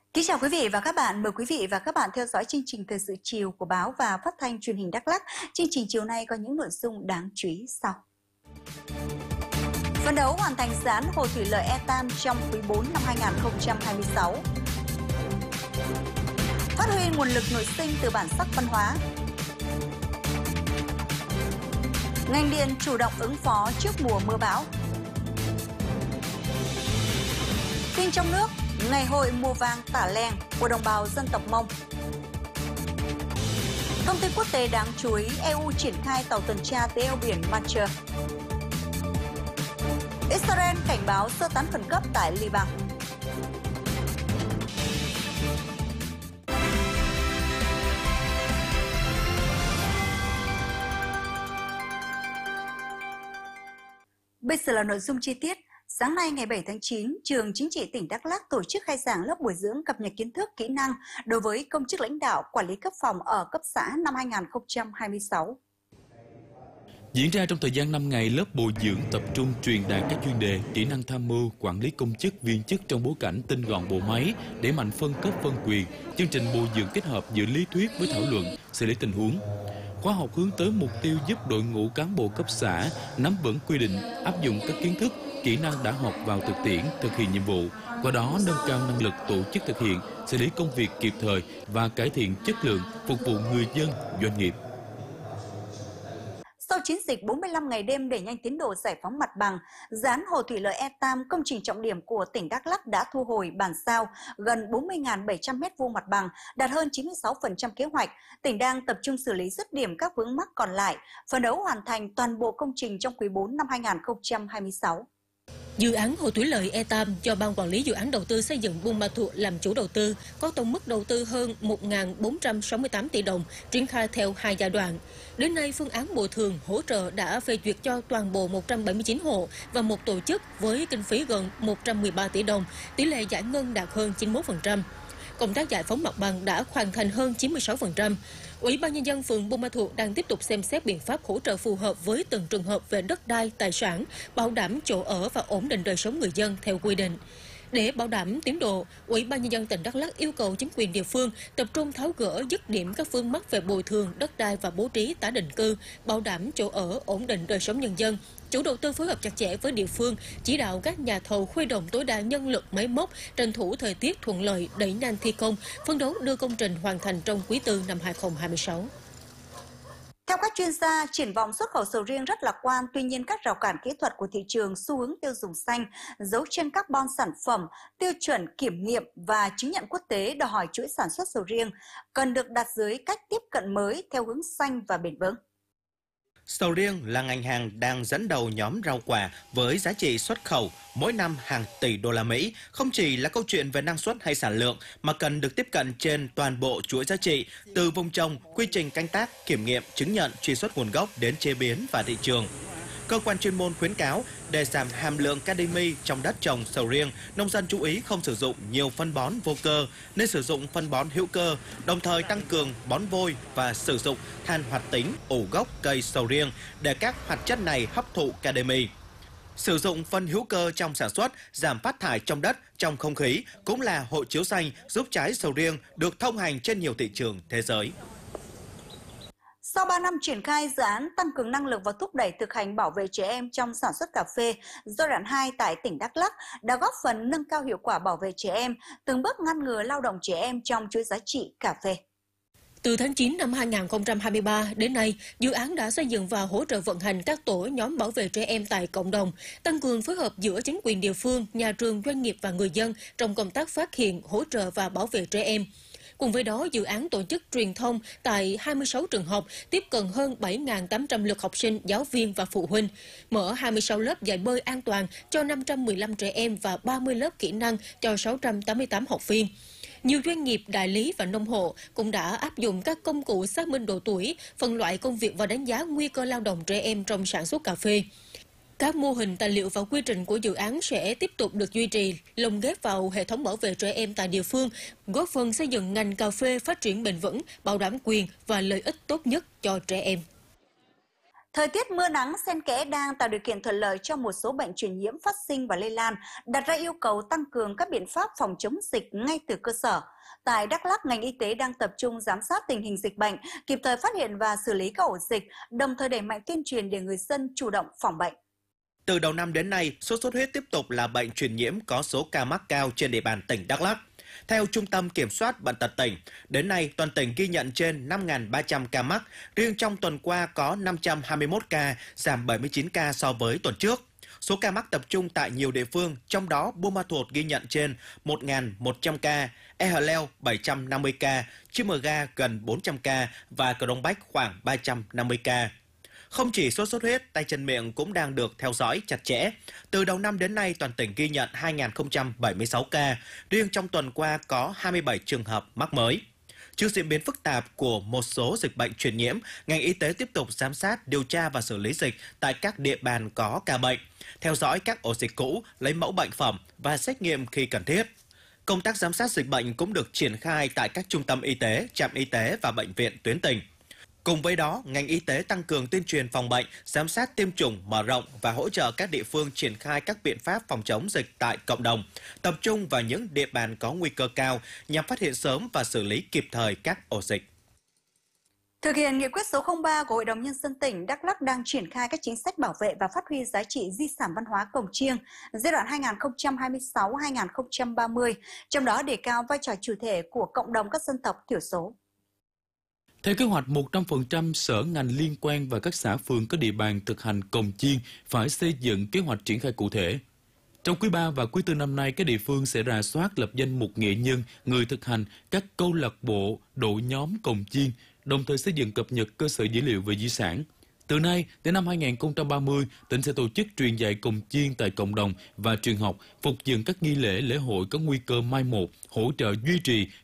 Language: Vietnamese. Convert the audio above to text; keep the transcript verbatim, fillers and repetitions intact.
Kính chào quý vị và các bạn, mời quý vị và các bạn theo dõi chương trình Thời sự chiều của báo và phát thanh truyền hình Đắk Lắk. Chương trình chiều nay có những nội dung đáng chú ý sau. Phấn đấu hoàn thành dự án hồ thủy lợi E Tam trong quý bốn năm hai nghìn không trăm hai mươi sáu. Phát huy nguồn lực nội sinh từ bản sắc văn hóa. Ngành điện chủ động ứng phó trước mùa mưa bão. Tin trong nước, ngày hội mùa vàng Tả Lèng của đồng bào dân tộc Mông. Thông tin quốc tế đáng chú ý, E U triển khai tàu tuần tra tới eo biển Manche. Israel cảnh báo sơ tán khẩn cấp tại Liban. Bây giờ là nội dung chi tiết. Sáng nay ngày bảy tháng chín, Trường Chính trị tỉnh Đắk Lắk tổ chức khai giảng lớp bồi dưỡng cập nhật kiến thức, kỹ năng đối với công chức lãnh đạo, quản lý cấp phòng ở cấp xã năm hai nghìn không trăm hai mươi sáu. Diễn ra trong thời gian năm ngày, lớp bồi dưỡng tập trung truyền đạt các chuyên đề, kỹ năng tham mưu, quản lý công chức, viên chức trong bối cảnh tinh gọn bộ máy, đẩy mạnh phân cấp phân quyền. Chương trình bồi dưỡng kết hợp giữa lý thuyết với thảo luận, xử lý tình huống. Khóa học hướng tới mục tiêu giúp đội ngũ cán bộ cấp xã nắm vững quy định, áp dụng các kiến thức, kỹ năng đã học vào thực tiễn, thực hiện nhiệm vụ, qua đó nâng cao năng lực tổ chức thực hiện, xử lý công việc kịp thời và cải thiện chất lượng, phục vụ người dân, doanh nghiệp. Sau chiến dịch bốn mươi lăm ngày đêm đẩy nhanh tiến độ giải phóng mặt bằng, dự án hồ thủy lợi E Tam, công trình trọng điểm của tỉnh Đắk Lắk đã thu hồi bàn giao gần bốn mươi nghìn bảy trăm mét vuông mặt bằng, đạt hơn chín mươi sáu phần trăm kế hoạch. Tỉnh đang tập trung xử lý dứt điểm các vướng mắc còn lại, phấn đấu hoàn thành toàn bộ công trình trong quý bốn năm hai nghìn không trăm hai mươi sáu. Dự án hồ thủy lợi E Tam do Ban Quản lý Dự án Đầu tư xây dựng Buôn Ma Thuột làm chủ đầu tư, có tổng mức đầu tư hơn một nghìn bốn trăm sáu mươi tám tỷ đồng, triển khai theo hai giai đoạn. Đến nay, phương án bồi thường hỗ trợ đã phê duyệt cho toàn bộ một trăm bảy mươi chín hộ và một tổ chức với kinh phí gần một trăm mười ba tỷ đồng, tỷ lệ giải ngân đạt hơn chín mươi mốt phần trăm. Công tác giải phóng mặt bằng đã hoàn thành hơn chín mươi sáu phần trăm. Ủy ban Nhân dân phường Buôn Ma Thuột đang tiếp tục xem xét biện pháp hỗ trợ phù hợp với từng trường hợp về đất đai, tài sản, bảo đảm chỗ ở và ổn định đời sống người dân theo quy định. Để bảo đảm tiến độ, Ủy ban Nhân dân tỉnh Đắk Lắk yêu cầu chính quyền địa phương tập trung tháo gỡ dứt điểm các vướng mắc về bồi thường, đất đai và bố trí tái định cư, bảo đảm chỗ ở, ổn định đời sống nhân dân. Chủ đầu tư phối hợp chặt chẽ với địa phương, chỉ đạo các nhà thầu huy động tối đa nhân lực, máy móc, tranh thủ thời tiết thuận lợi, đẩy nhanh thi công, phấn đấu đưa công trình hoàn thành trong quý tư năm hai nghìn không trăm hai mươi sáu. Theo các chuyên gia, triển vọng xuất khẩu sầu riêng rất lạc quan, tuy nhiên các rào cản kỹ thuật của thị trường, xu hướng tiêu dùng xanh, dấu chân carbon sản phẩm, tiêu chuẩn kiểm nghiệm và chứng nhận quốc tế đòi hỏi chuỗi sản xuất sầu riêng cần được đặt dưới cách tiếp cận mới theo hướng xanh và bền vững. Sầu riêng là ngành hàng đang dẫn đầu nhóm rau quả với giá trị xuất khẩu mỗi năm hàng tỷ đô la Mỹ, không chỉ là câu chuyện về năng suất hay sản lượng mà cần được tiếp cận trên toàn bộ chuỗi giá trị, từ vùng trồng, quy trình canh tác, kiểm nghiệm, chứng nhận, truy xuất nguồn gốc đến chế biến và thị trường. Cơ quan chuyên môn khuyến cáo để giảm hàm lượng cadimi trong đất trồng sầu riêng, nông dân chú ý không sử dụng nhiều phân bón vô cơ, nên sử dụng phân bón hữu cơ, đồng thời tăng cường bón vôi và sử dụng than hoạt tính ủ gốc cây sầu riêng để các hoạt chất này hấp thụ cadimi. Sử dụng phân hữu cơ trong sản xuất, giảm phát thải trong đất, trong không khí cũng là hộ chiếu xanh giúp trái sầu riêng được thông hành trên nhiều thị trường thế giới. Sau ba năm triển khai dự án tăng cường năng lực và thúc đẩy thực hành bảo vệ trẻ em trong sản xuất cà phê, giai đoạn hai tại tỉnh Đắk Lắk đã góp phần nâng cao hiệu quả bảo vệ trẻ em, từng bước ngăn ngừa lao động trẻ em trong chuỗi giá trị cà phê. Từ tháng chín năm hai nghìn không trăm hai mươi ba đến nay, dự án đã xây dựng và hỗ trợ vận hành các tổ nhóm bảo vệ trẻ em tại cộng đồng, tăng cường phối hợp giữa chính quyền địa phương, nhà trường, doanh nghiệp và người dân trong công tác phát hiện, hỗ trợ và bảo vệ trẻ em. Cùng với đó, dự án tổ chức truyền thông tại hai mươi sáu trường học, tiếp cận hơn bảy nghìn tám trăm lượt học sinh, giáo viên và phụ huynh, mở hai mươi sáu lớp dạy bơi an toàn cho năm trăm mười lăm trẻ em và ba mươi lớp kỹ năng cho sáu trăm tám mươi tám học viên. Nhiều doanh nghiệp, đại lý và nông hộ cũng đã áp dụng các công cụ xác minh độ tuổi, phân loại công việc và đánh giá nguy cơ lao động trẻ em trong sản xuất cà phê. Các mô hình, tài liệu và quy trình của dự án sẽ tiếp tục được duy trì, lồng ghép vào hệ thống bảo vệ trẻ em tại địa phương, góp phần xây dựng ngành cà phê phát triển bền vững, bảo đảm quyền và lợi ích tốt nhất cho trẻ em. Thời tiết mưa nắng xen kẽ đang tạo điều kiện thuận lợi cho một số bệnh truyền nhiễm phát sinh và lây lan, đặt ra yêu cầu tăng cường các biện pháp phòng chống dịch ngay từ cơ sở. Tại Đắk Lắk, ngành y tế đang tập trung giám sát tình hình dịch bệnh, kịp thời phát hiện và xử lý các ổ dịch, đồng thời đẩy mạnh tuyên truyền để người dân chủ động phòng bệnh. Từ đầu năm đến nay, sốt xuất huyết tiếp tục là bệnh truyền nhiễm có số ca mắc cao trên địa bàn tỉnh Đắk Lắk. Theo Trung tâm Kiểm soát Bệnh tật tỉnh, đến nay toàn tỉnh ghi nhận trên năm nghìn ba trăm ca mắc, riêng trong tuần qua có năm trăm hai mươi mốt ca, giảm bảy mươi chín ca so với tuần trước. Số ca mắc tập trung tại nhiều địa phương, trong đó Buôn Ma Thuột ghi nhận trên một nghìn một trăm ca, E Hờ Leo bảy trăm năm mươi ca, Chư Mờ Ga gần bốn trăm ca và Cờ Đông Bách khoảng ba trăm năm mươi ca. Không chỉ sốt xuất huyết, tay chân miệng cũng đang được theo dõi chặt chẽ. Từ đầu năm đến nay, toàn tỉnh ghi nhận hai nghìn không trăm bảy mươi sáu ca, riêng trong tuần qua có hai mươi bảy trường hợp mắc mới. Trước diễn biến phức tạp của một số dịch bệnh truyền nhiễm, ngành y tế tiếp tục giám sát, điều tra và xử lý dịch tại các địa bàn có ca bệnh, theo dõi các ổ dịch cũ, lấy mẫu bệnh phẩm và xét nghiệm khi cần thiết. Công tác giám sát dịch bệnh cũng được triển khai tại các trung tâm y tế, trạm y tế và bệnh viện tuyến tỉnh. Cùng với đó, ngành y tế tăng cường tuyên truyền phòng bệnh, giám sát tiêm chủng mở rộng và hỗ trợ các địa phương triển khai các biện pháp phòng chống dịch tại cộng đồng, tập trung vào những địa bàn có nguy cơ cao nhằm phát hiện sớm và xử lý kịp thời các ổ dịch. Thực hiện nghị quyết số không ba của Hội đồng Nhân dân tỉnh, Đắk Lắk đang triển khai các chính sách bảo vệ và phát huy giá trị di sản văn hóa Cổng Chiêng giai đoạn hai nghìn không trăm hai mươi sáu đến hai nghìn không trăm ba mươi, trong đó đề cao vai trò chủ thể của cộng đồng các dân tộc thiểu số. Theo kế hoạch, một trăm phần trăm sở ngành liên quan và các xã phường có địa bàn thực hành Cồng Chiêng phải xây dựng kế hoạch triển khai cụ thể. Trong quý ba và quý tư năm nay, các địa phương sẽ rà soát lập danh mục nghệ nhân, người thực hành, các câu lạc bộ, đội nhóm Cồng Chiêng, đồng thời xây dựng cập nhật cơ sở dữ liệu về di sản. Từ nay đến năm hai nghìn không trăm ba mươi, tỉnh sẽ tổ chức truyền dạy Cồng Chiêng tại cộng đồng và trường học, phục dựng các nghi lễ lễ hội có nguy cơ mai một, hỗ trợ duy trì